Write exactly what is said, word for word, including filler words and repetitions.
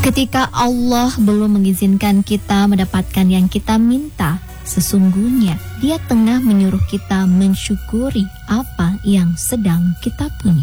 Ketika Allah belum mengizinkan kita mendapatkan yang kita minta, sesungguhnya Dia tengah menyuruh kita mensyukuri apa yang sedang kita punya.